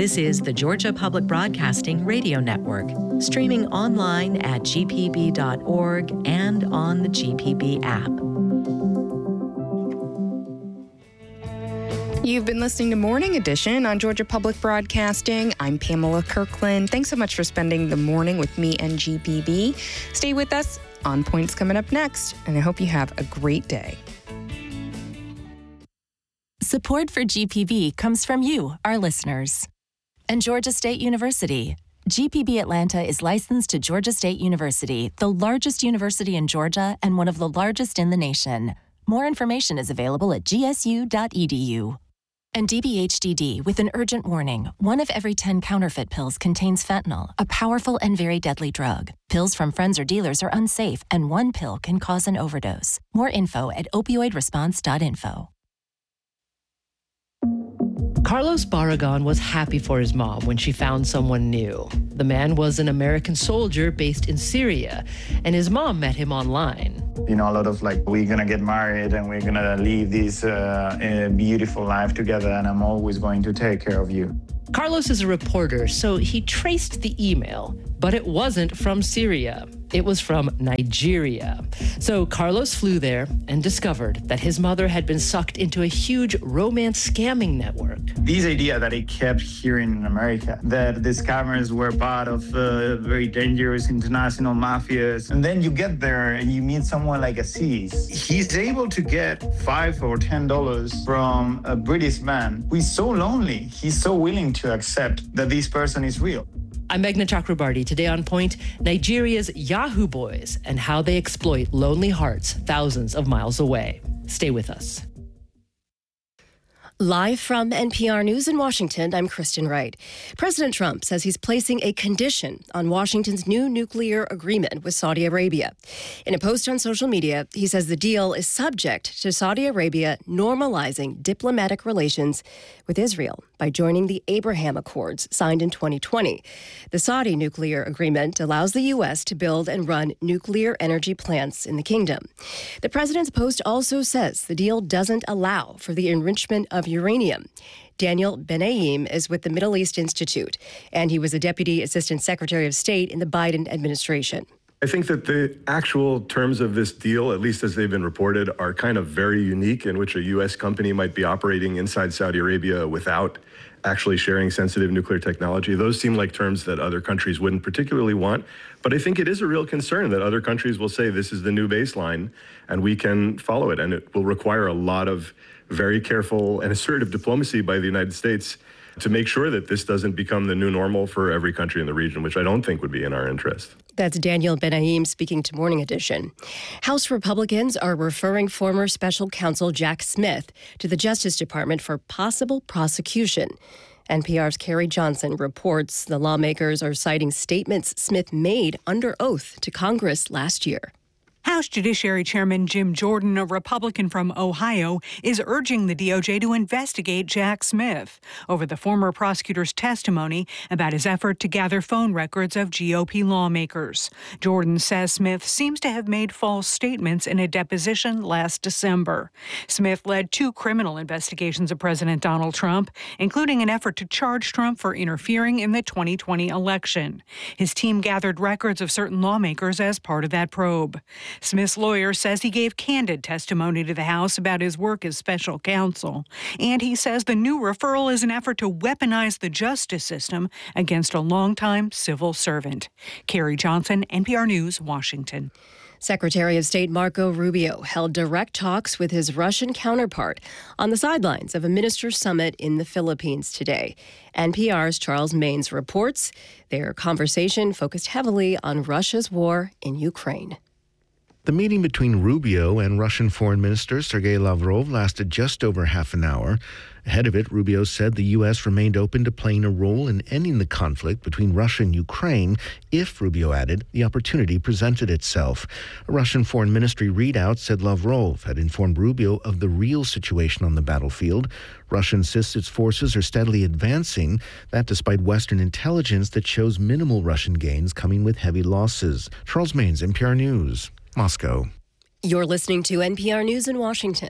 This is the Georgia Public Broadcasting Radio Network, streaming online at gpb.org and on the GPB app. You've been listening to Morning Edition on Georgia Public Broadcasting. I'm Pamela Kirkland. Thanks so much for spending the morning with me and GPB. Stay with us. On Point's coming up next, and I hope you have a great day. Support for GPB comes from you, our listeners. And Georgia State University. GPB Atlanta is licensed to Georgia State University, the largest university in Georgia and one of the largest in the nation. More information is available at gsu.edu. And DBHDD with an urgent warning. 1 of every 10 counterfeit pills contains fentanyl, a powerful and very deadly drug. Pills from friends or dealers are unsafe, and 1 pill can cause an overdose. More info at opioidresponse.info. Carlos Barragan was happy for his mom when she found someone new. The man was an American soldier based in Syria, and his mom met him online. You know, a lot of we're gonna get married and we're gonna live this beautiful life together, and I'm always going to take care of you. Carlos is a reporter, so he traced the email, but it wasn't from Syria. It was from Nigeria. So Carlos flew there and discovered that his mother had been sucked into a huge romance scamming network. This idea that I kept hearing in America, that the scammers were part of very dangerous international mafias. And then you get there and you meet someone like Aziz. He's able to get $5 or $10 from a British man who is so lonely. He's so willing to accept that this person is real. I'm Meghna Chakrabarti. Today on Point, Nigeria's Yahoo Boys and how they exploit lonely hearts thousands of miles away. Stay with us. Live from NPR News in Washington, I'm Kristen Wright. President Trump says he's placing a condition on Washington's new nuclear agreement with Saudi Arabia. In a post on social media, he says the deal is subject to Saudi Arabia normalizing diplomatic relations with Israel by joining the Abraham Accords signed in 2020. The Saudi nuclear agreement allows the U.S. to build and run nuclear energy plants in the kingdom. The president's post also says the deal doesn't allow for the enrichment of uranium. Daniel Benaim is with the Middle East Institute, and he was a Deputy Assistant Secretary of State in the Biden administration. I think that the actual terms of this deal, at least as they've been reported, are kind of very unique, in which a U.S. company might be operating inside Saudi Arabia without actually sharing sensitive nuclear technology. Those seem like terms that other countries wouldn't particularly want. But I think it is a real concern that other countries will say this is the new baseline and we can follow it. And it will require a lot of very careful and assertive diplomacy by the United States to make sure that this doesn't become the new normal for every country in the region, which I don't think would be in our interest. That's Daniel Benaim speaking to Morning Edition. House Republicans are referring former special counsel Jack Smith to the Justice Department for possible prosecution. NPR's Carrie Johnson reports the lawmakers are citing statements Smith made under oath to Congress last year. House Judiciary Chairman Jim Jordan, a Republican from Ohio, is urging the DOJ to investigate Jack Smith over the former prosecutor's testimony about his effort to gather phone records of GOP lawmakers. Jordan says Smith seems to have made false statements in a deposition last December. Smith led 2 criminal investigations of President Donald Trump, including an effort to charge Trump for interfering in the 2020 election. His team gathered records of certain lawmakers as part of that probe. Smith's lawyer says he gave candid testimony to the House about his work as special counsel, and he says the new referral is an effort to weaponize the justice system against a longtime civil servant. Carrie Johnson, NPR News, Washington. Secretary of State Marco Rubio held direct talks with his Russian counterpart on the sidelines of a ministers' summit in the Philippines today. NPR's Charles Maynes reports their conversation focused heavily on Russia's war in Ukraine. The meeting between Rubio and Russian Foreign Minister Sergei Lavrov lasted just over half an hour. Ahead of it, Rubio said the U.S. remained open to playing a role in ending the conflict between Russia and Ukraine if, Rubio added, the opportunity presented itself. A Russian Foreign Ministry readout said Lavrov had informed Rubio of the real situation on the battlefield. Russia insists its forces are steadily advancing, that despite Western intelligence that shows minimal Russian gains coming with heavy losses. Charles Maynes, NPR News, Moscow. You're listening to NPR News in Washington.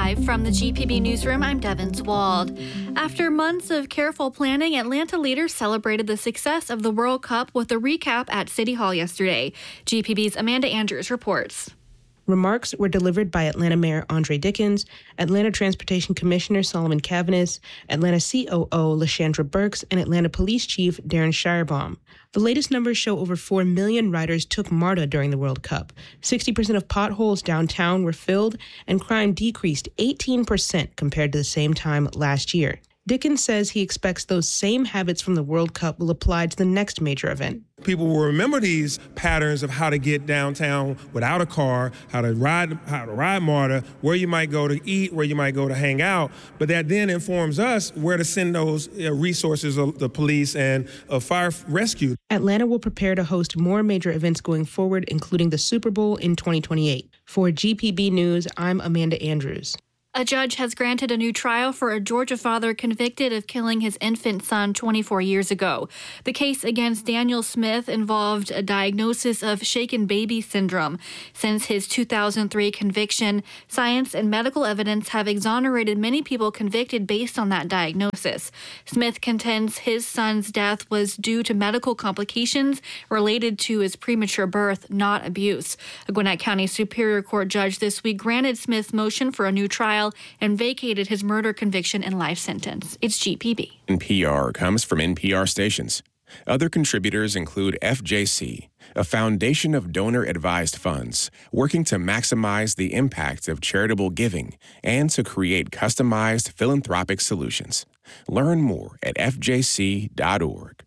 Live from the GPB Newsroom, I'm Devin Swald. After months of careful planning, Atlanta leaders celebrated the success of the World Cup with a recap at City Hall yesterday. GPB's Amanda Andrews reports. Remarks were delivered by Atlanta Mayor Andre Dickens, Atlanta Transportation Commissioner Solomon Cavanis, Atlanta COO LaShandra Burks, and Atlanta Police Chief Darren Shirebaum. The latest numbers show over 4 million riders took MARTA during the World Cup. 60% of potholes downtown were filled, and crime decreased 18% compared to the same time last year. Dickens says he expects those same habits from the World Cup will apply to the next major event. People will remember these patterns of how to get downtown without a car, how to ride MARTA, where you might go to eat, where you might go to hang out. But that then informs us where to send those resources of the police and of fire rescue. Atlanta will prepare to host more major events going forward, including the Super Bowl in 2028. For GPB News, I'm Amanda Andrews. A judge has granted a new trial for a Georgia father convicted of killing his infant son 24 years ago. The case against Daniel Smith involved a diagnosis of shaken baby syndrome. Since his 2003 conviction, science and medical evidence have exonerated many people convicted based on that diagnosis. Smith contends his son's death was due to medical complications related to his premature birth, not abuse. A Gwinnett County Superior Court judge this week granted Smith's motion for a new trial and vacated his murder conviction and life sentence. It's GPB. NPR comes from NPR stations. Other contributors include FJC, a foundation of donor-advised funds working to maximize the impact of charitable giving and to create customized philanthropic solutions. Learn more at fjc.org.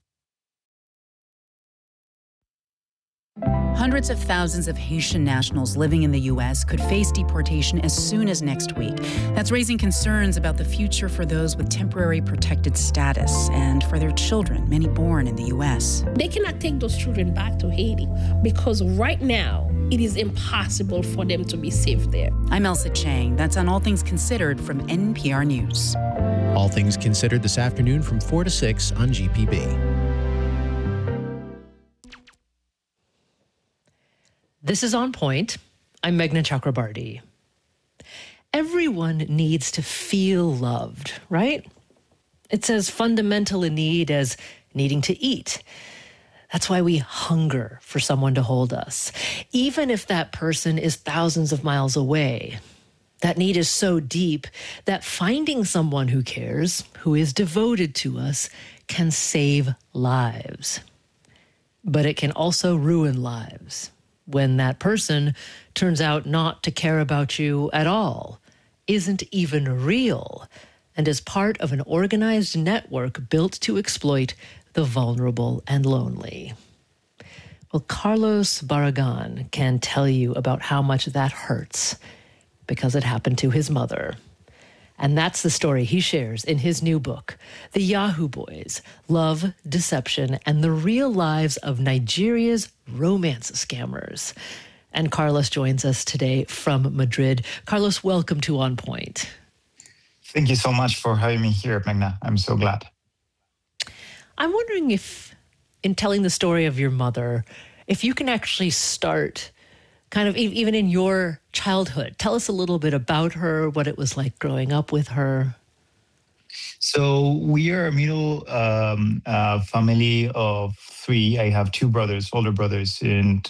Hundreds of thousands of Haitian nationals living in the U.S. could face deportation as soon as next week. That's raising concerns about the future for those with temporary protected status and for their children, many born in the U.S. They cannot take those children back to Haiti because right now it is impossible for them to be safe there. I'm Elsa Chang. That's on All Things Considered from NPR News. All Things Considered this afternoon from 4 to 6 on GPB. This is On Point. I'm Meghna Chakrabarti. Everyone needs to feel loved, right? It's as fundamental a need as needing to eat. That's why we hunger for someone to hold us, even if that person is thousands of miles away. That need is so deep that finding someone who cares, who is devoted to us, can save lives. But it can also ruin lives when that person turns out not to care about you at all, isn't even real, and is part of an organized network built to exploit the vulnerable and lonely. Well, Carlos Barragan can tell you about how much that hurts because it happened to his mother. And that's the story he shares in his new book, The Yahoo Boys, Love, Deception, and the Real Lives of Nigeria's Romance Scammers. And Carlos joins us today from Madrid. Carlos, welcome to On Point. Thank you so much for having me here, Meghna. I'm so glad. I'm wondering if, in telling the story of your mother, if you can actually start kind of even in your childhood. Tell us a little bit about her, what it was like growing up with her. So we are a middle family of three. I have two brothers, older brothers, and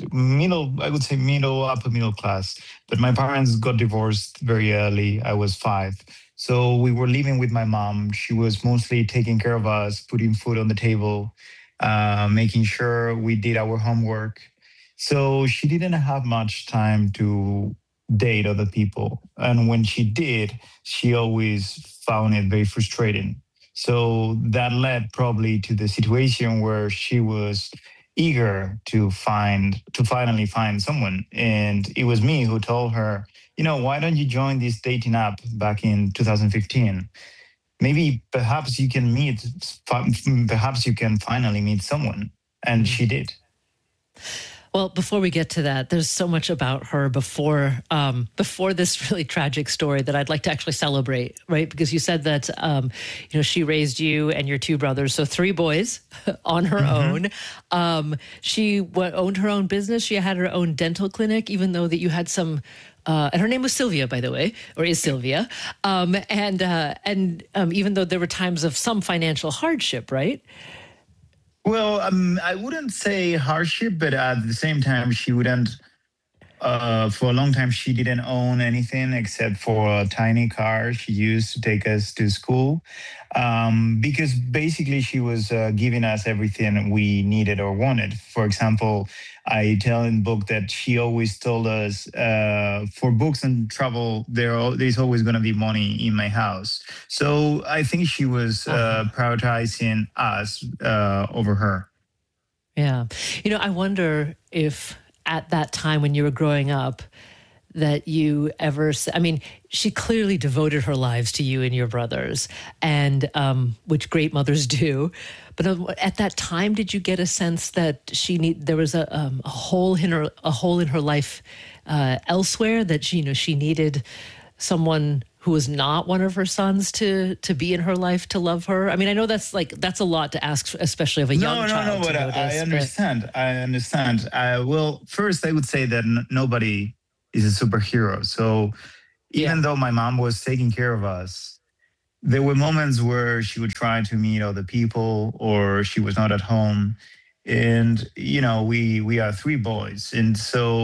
upper middle class. But my parents got divorced very early. I was 5. So we were living with my mom. She was mostly taking care of us, putting food on the table, making sure we did our homework. So she didn't have much time to date other people. And when she did, she always found it very frustrating. So that led probably to the situation where she was eager to finally find someone. And it was me who told her, why don't you join this dating app back in 2015? Maybe perhaps you can finally meet someone. And she did. Well, before we get to that, there's so much about her before this really tragic story that I'd like to actually celebrate, right? Because you said that she raised you and your two brothers, so three boys on her own. She owned her own business. She had her own dental clinic, even though that you had some. And her name was Sylvia, by the way, or is Sylvia. Even though there were times of some financial hardship, right? Well, I wouldn't say hardship, but at the same time, she wouldn't. For a long time, she didn't own anything except for a tiny car she used to take us to school, because basically she was giving us everything we needed or wanted. For example, I tell in the book that she always told us for books and travel, there's always going to be money in my house. So I think she was prioritizing us over her. Yeah. I wonder if at that time when you were growing up that you ever, she clearly devoted her lives to you and your brothers, and which great mothers do. But at that time, did you get a sense that there was a hole in her life elsewhere, that she needed someone who was not one of her sons to be in her life, to love her? I mean, I know that's a lot to ask, especially of a young child. But I understand. Well, first, I would say that nobody is a superhero. So even though my mom was taking care of us, there were moments where she would try to meet other people, or she was not at home. And, we are three boys. And so